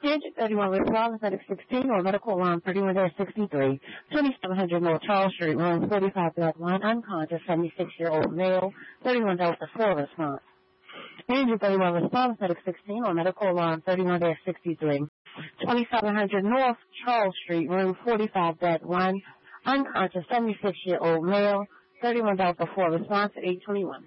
Tangent 31 with Flawless at 16 or medical alarm 31-63, 2700 North Charles Street, room 45 Block 1, unconscious 76-year-old male, 31 Delta 4 response. Tangent 31 with Flawless at 16 or medical alarm 31-63, 2700 North Charles Street, room 45 Block 1, unconscious 76-year-old male, 31 Delta 4 response at 821.